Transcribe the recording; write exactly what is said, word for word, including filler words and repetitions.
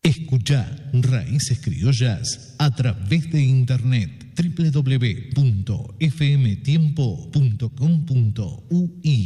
Escucha Raíces Criollas a través de internet doble u doble u doble u punto f m tiempo punto com punto u y.